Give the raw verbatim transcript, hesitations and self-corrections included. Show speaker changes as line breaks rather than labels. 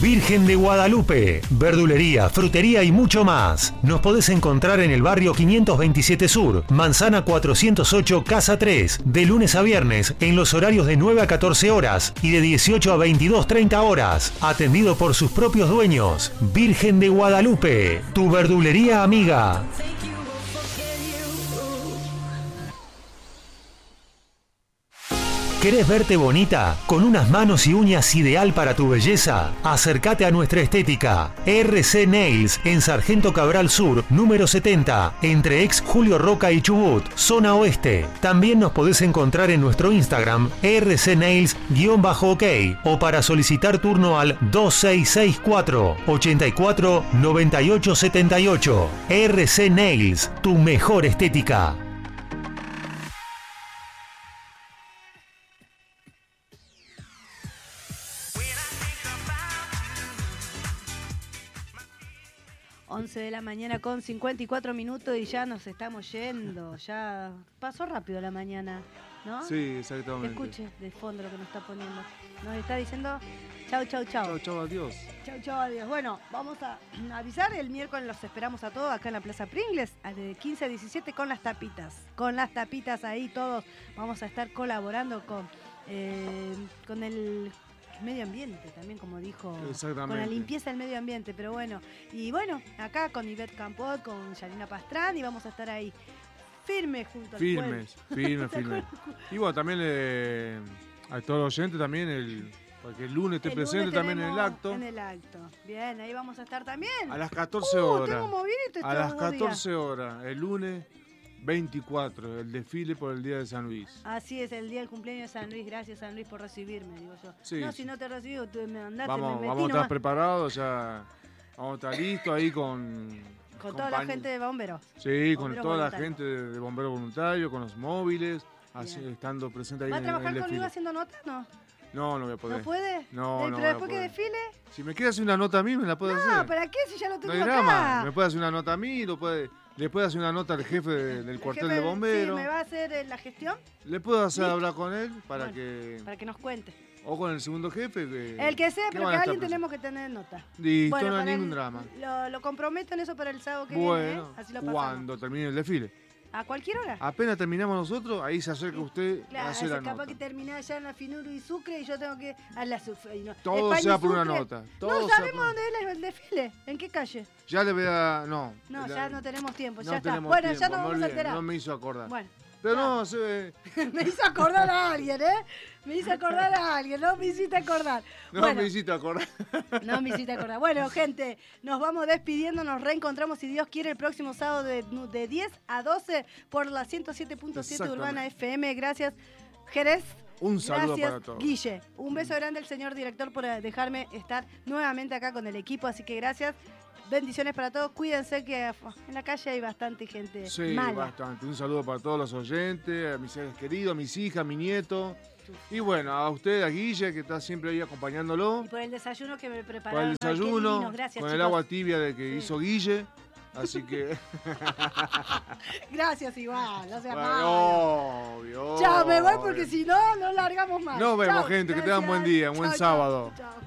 Virgen de Guadalupe, verdulería, frutería y mucho más. Nos podés encontrar en el barrio quinientos veintisiete Sur, Manzana cuatrocientos ocho, Casa tres, de lunes a viernes en los horarios de nueve a catorce horas y de dieciocho a veintidós treinta horas. Atendido por sus propios dueños. Virgen de Guadalupe, tu verdulería amiga. ¿Querés verte bonita? ¿Con unas manos y uñas ideal para tu belleza? Acércate a nuestra estética. R C Nails, en Sargento Cabral Sur, número setenta, entre ex Julio Roca y Chubut, zona oeste. También nos podés encontrar en nuestro Instagram, R C Nails-OK, o para solicitar turno al dos seis seis cuatro, ochenta y cuatro, noventa y ocho setenta y ocho. R C Nails, tu mejor estética.
once de la mañana con cincuenta y cuatro minutos y ya nos estamos yendo. Ya pasó rápido la mañana, ¿no?
Sí, exactamente.
Escuche de fondo lo que nos está poniendo. Nos está diciendo chau, chau, chau.
Chau, chau, adiós.
Chau, chau, adiós. Bueno, vamos a avisar. El miércoles los esperamos a todos acá en la Plaza Pringles, de quince a diecisiete con las tapitas. Con las tapitas ahí todos vamos a estar colaborando con, eh, con el... medio ambiente también, como dijo, con la limpieza del medio ambiente, pero bueno, y bueno, acá con Ivette Campot, con Yanina Pastrán, y vamos a estar ahí firmes junto al pueblo.
Firmes, firmes, firmes. Y bueno, también eh, a todos los oyentes también, el, porque el lunes esté
el
presente
lunes
también en el acto.
En el acto, bien, ahí vamos a estar también.
A las catorce
uh,
horas.
Tengo movidito
a las catorce horas, el lunes veinticuatro, el desfile por el Día de San Luis.
Así es, el día del cumpleaños de San Luis. Gracias, San Luis, por recibirme, digo yo.
Sí,
no,
sí.
si no te recibo, tú me mandaste,
Vamos,
me metí
vamos a estar
nomás.
preparados, ya vamos a estar listos ahí con...
Con toda la gente de bomberos.
Sí, con
bomberos
toda la gente de, de bomberos voluntarios, con los móviles, así, estando presente ahí
¿Va a
en,
trabajar
en el
conmigo
desfile.
haciendo notas? No.
No, no voy a poder.
¿No puede?
No,
¿Eh,
no
¿Pero
voy a
después que
poder.
desfile?
Si me quiere hacer una nota a mí, me la puede
no,
hacer.
No, ¿para qué? Si ya lo tengo
no hay
acá.
drama. Me puede hacer una nota a mí, lo puede, le puede hacer una nota al jefe de, del
El
cuartel
jefe,
de bomberos.
Sí, ¿me va a hacer eh, la gestión?
Le puedo hacer
¿Sí?
hablar con él para
bueno,
que...
Para que nos cuente.
O con el segundo jefe. Que,
el que sea,
que
pero que alguien
presentes.
tenemos que tener nota.
Listo,
bueno,
no hay
para
ningún
el,
drama.
Lo, lo comprometo en eso para el sábado que
bueno,
viene, ¿eh? Así lo pasamos.
cuando termine el desfile.
¿A cualquier hora?
Apenas terminamos nosotros, ahí se acerca usted
claro,
a hacer la
capaz
nota.
que termina ya en la Finuro y Sucre y yo tengo que a la Sucre. No.
Todo
España
sea
y
por una
Sucre.
nota. Todo
no
sea
sabemos
por...
dónde es el desfile. ¿En qué calle?
Ya le voy a... No.
No,
la...
ya no tenemos tiempo.
No
ya está.
tenemos
Bueno,
tiempo,
ya nos
me
vamos
olvidé,
a enterar.
No me hizo acordar.
Bueno.
Pero
claro.
no, se ve.
Me hizo acordar a alguien, ¿eh? Me hizo acordar a alguien, no me hiciste acordar.
No
bueno,
me hiciste acordar.
No me hiciste acordar. Bueno, gente, nos vamos despidiendo, nos reencontramos, si Dios quiere, el próximo sábado de, de diez a doce por la ciento siete punto siete Urbana F M. Gracias, Jerez.
Un saludo
Gracias,
para todos.
Guille. Un beso grande al señor director por dejarme estar nuevamente acá con el equipo, así que gracias. Bendiciones para todos. Cuídense que en la calle hay bastante gente
Sí,
mala.
bastante. Un saludo para todos los oyentes, a mis seres queridos, a mis hijas, a mi nieto. Y bueno, a usted, a Guille, que está siempre ahí acompañándolo.
Y por el desayuno que me
Por
prepararon.
el desayuno,
Gracias,
con
chicos.
el agua tibia de que
Sí.
hizo Guille. Así que...
Gracias, igual. No seas
bueno,
malo.
obvio.
Chao, me voy porque si no, no largamos más.
Nos vemos,
Chao,
gente. Que tengan
gracias.
buen día, un buen
Chao,
sábado.
chao, chao.